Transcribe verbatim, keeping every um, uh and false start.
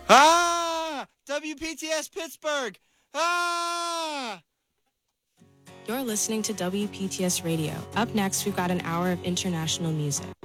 Ah! W P T S Pittsburgh! Ah! You're listening to W P T S Radio. Up next, we've got an hour of international music.